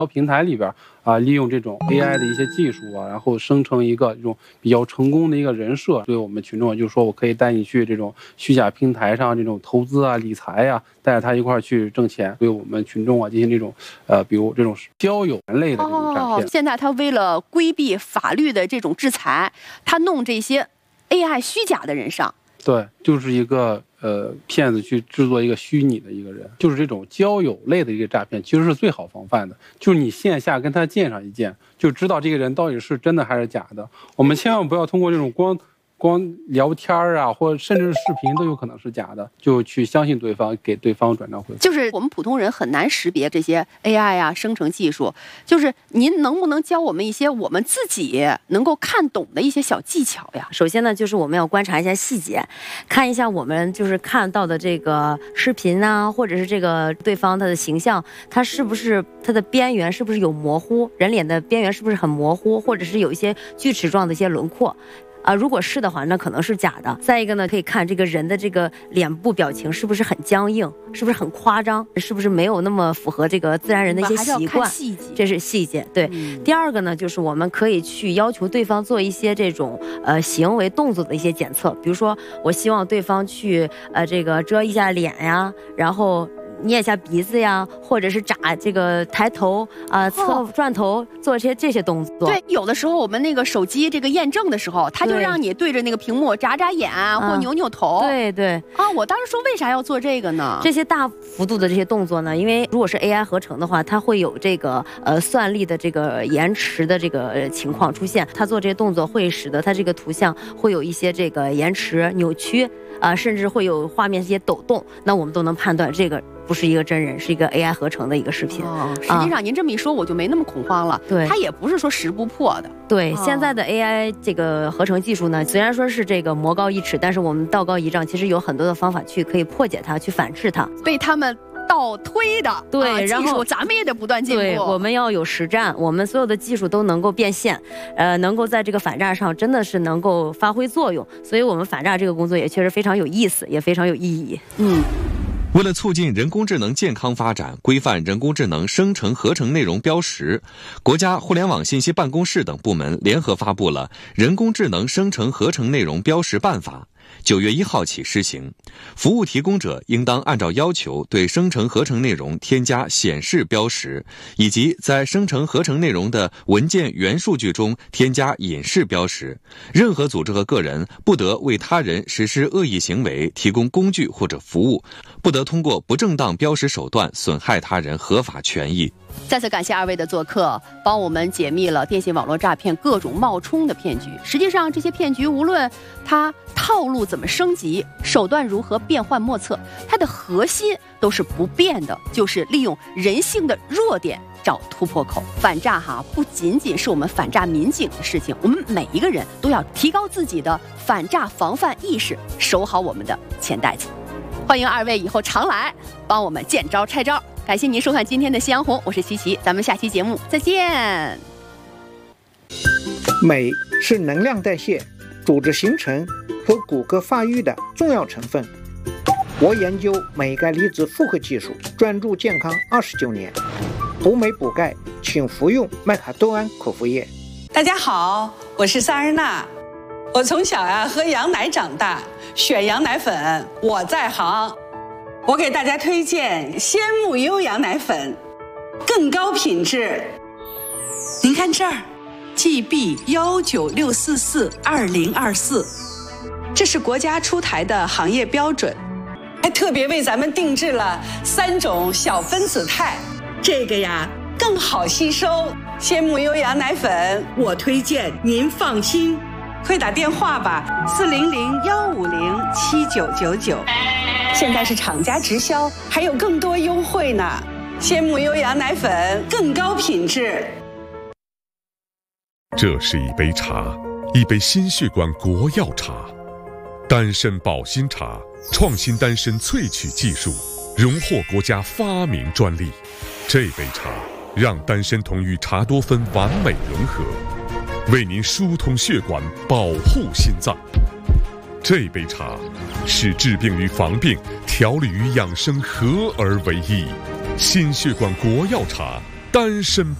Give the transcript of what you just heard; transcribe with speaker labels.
Speaker 1: 平台里边利用这种 AI 的一些技术然后生成一个这种比较成功的一个人设，对我们群众就是说我可以带你去这种虚假平台上这种投资理财带着他一块去挣钱，对我们群众进行这种比如这种交友类的这种诈骗。
Speaker 2: 现在他为了规避法律的这种制裁，他弄这些 AI 虚假的人上。
Speaker 1: 对，就是一个骗子去制作一个虚拟的一个人，就是这种交友类的一个诈骗，其实是最好防范的。就是你线下跟他见上一见，就知道这个人到底是真的还是假的。我们千万不要通过这种光聊天或者甚至是视频都有可能是假的，就去相信对方，给对方转账回复。
Speaker 2: 就是我们普通人很难识别这些 AI 生成技术，就是您能不能教我们一些我们自己能够看懂的一些小技巧呀？
Speaker 3: 首先呢，就是我们要观察一下细节，看一下我们就是看到的这个视频或者是这个对方他的形象，他是不是他的边缘是不是有模糊，人脸的边缘是不是很模糊，或者是有一些锯齿状的一些轮廓。如果是的话，那可能是假的。再一个呢，可以看这个人的这个脸部表情是不是很僵硬，是不是很夸张，是不是没有那么符合这个自然人的一些习惯，这是细节。对，第二个呢，就是我们可以去要求对方做一些这种行为动作的一些检测，比如说我希望对方去这个遮一下脸然后捏一下鼻子或者是这个抬头转头，做这些动作。
Speaker 2: 对，有的时候我们那个手机这个验证的时候，他就让你对着那个屏幕眨眼或扭扭头。
Speaker 3: 对
Speaker 2: 我当时说为啥要做这个呢？
Speaker 3: 这些大幅度的这些动作呢，因为如果是 AI 合成的话，它会有这个算力的这个延迟的这个情况出现，它做这些动作会使得它这个图像会有一些这个延迟扭曲甚至会有画面一些抖动，那我们都能判断这个不是一个真人，是一个 AI 合成的一个视频。
Speaker 2: 实际上您这么一说，我就没那么恐慌了。
Speaker 3: 对，
Speaker 2: 它也不是说识不破的。
Speaker 3: 对，现在的 AI 这个合成技术呢，虽然说是这个魔高一尺，但是我们道高一丈，其实有很多的方法可以破解它，去反制它。
Speaker 2: 被他们倒推的
Speaker 3: 对，
Speaker 2: 然后咱们也得不断进步。
Speaker 3: 对，我们要有实战，我们所有的技术都能够变现，能够在这个反诈上真的是能够发挥作用。所以我们反诈这个工作也确实非常有意思，也非常有意义。
Speaker 4: 为了促进人工智能健康发展，规范人工智能生成合成内容标识，国家互联网信息办公室等部门联合发布了《人工智能生成合成内容标识办法》。9月1号起施行，服务提供者应当按照要求对生成合成内容添加显示标识，以及在生成合成内容的文件原数据中添加隐式标识。任何组织和个人不得为他人实施恶意行为提供工具或者服务，不得通过不正当标识手段损害他人合法权益。
Speaker 2: 再次感谢二位的做客，帮我们解密了电信网络诈骗各种冒充的骗局。实际上，这些骗局无论它套路怎么升级，手段如何变幻莫测，它的核心都是不变的，就是利用人性的弱点找突破口。反诈不仅仅是我们反诈民警的事情，我们每一个人都要提高自己的反诈防范意识，守好我们的钱袋子。欢迎二位以后常来帮我们见招拆招。感谢您收看今天的夕阳红，我是琪琪，咱们下期节目再见。
Speaker 5: 镁是能量代谢、组织形成和骨骼发育的重要成分。我研究镁钙离子复合技术，专注健康29年。补镁补钙，请服用麦卡多胺口服液。
Speaker 6: 大家好，我是萨日娜。我从小喝羊奶长大，选羊奶粉我在行。我给大家推荐鲜木优羊奶粉，更高品质。您看这儿 GB196442024，这是国家出台的行业标准，还特别为咱们定制了3种小分子肽，这个更好吸收。鲜木优羊奶粉我推荐，您放心。快打电话吧，400-150-7999。现在是厂家直销，还有更多优惠呢。鲜木优羊奶粉更高品质。
Speaker 7: 这是一杯茶，一杯心血管国药茶，丹参保心茶，创新丹参萃取技术，荣获国家发明专利。这杯茶让丹参酮与茶多酚完美融合，为您疏通血管，保护心脏。这杯茶使治病与防病、调理与养生合而为一。心血管国药茶单身